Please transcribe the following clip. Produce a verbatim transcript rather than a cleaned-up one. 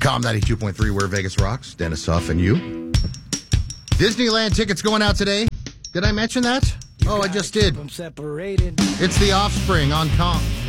Com ninety-two point three, where Vegas rocks. Dennis Huff and you. Disneyland tickets going out today. Did I mention that? Oh, I just did. It's The Offspring on Com.